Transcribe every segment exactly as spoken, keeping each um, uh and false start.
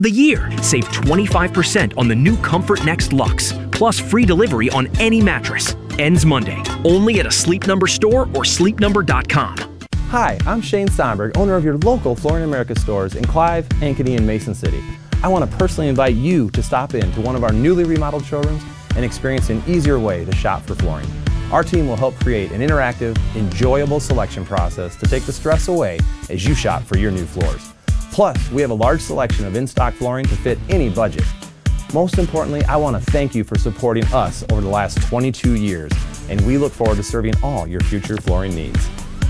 the year. Save twenty-five percent on the new Comfort Next Luxe, plus free delivery on any mattress. Ends Monday, only at a Sleep Number store or sleep number dot com. Hi, I'm Shane Steinberg, owner of your local Flooring America stores in Clive, Ankeny, and Mason City. I want to personally invite you to stop in to one of our newly remodeled showrooms and experience an easier way to shop for flooring. Our team will help create an interactive, enjoyable selection process to take the stress away as you shop for your new floors. Plus, we have a large selection of in-stock flooring to fit any budget. Most importantly, I want to thank you for supporting us over the last twenty-two years, and we look forward to serving all your future flooring needs.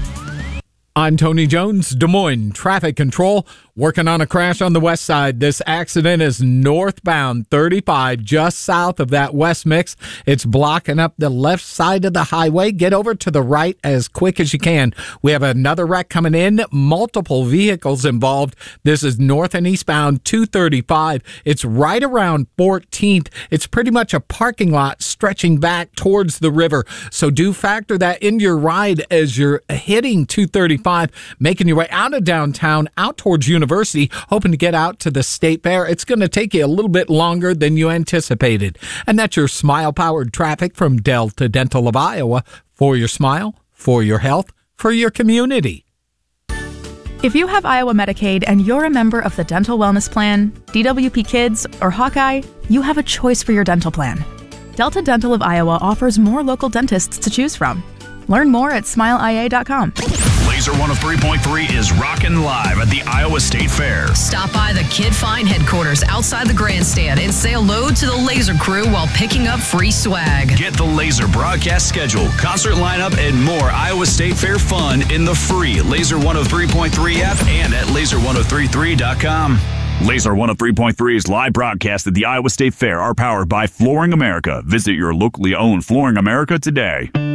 I'm Tony Jones, Des Moines Traffic Control. Working on a crash on the west side. This accident is northbound thirty-five, just south of that west mix. It's blocking up the left side of the highway. Get over to the right as quick as you can. We have another wreck coming in. Multiple vehicles involved. This is north and eastbound two thirty-five. It's right around fourteenth. It's pretty much a parking lot stretching back towards the river. So do factor that into your ride as you're hitting two thirty-five, making your way out of downtown, out towards University, hoping to get out to the State Fair. It's going to take you a little bit longer than you anticipated. And that's your smile-powered traffic from Delta Dental of Iowa. For your smile, for your health, for your community. If you have Iowa Medicaid and you're a member of the Dental Wellness Plan, D W P Kids, or Hawkeye, you have a choice for your dental plan. Delta Dental of Iowa offers more local dentists to choose from. Learn more at smile I A dot com. Laser one oh three point three is rocking live at the Iowa State Fair. Stop by the Kid Find headquarters outside the grandstand and say hello to the Laser crew while picking up free swag. Get the Laser broadcast schedule, concert lineup, and more Iowa State Fair fun in the free Laser one oh three point three app and at laser ten thirty-three dot com. Laser one oh three point three's live broadcast at the Iowa State Fair are powered by Flooring America. Visit your locally owned Flooring America today.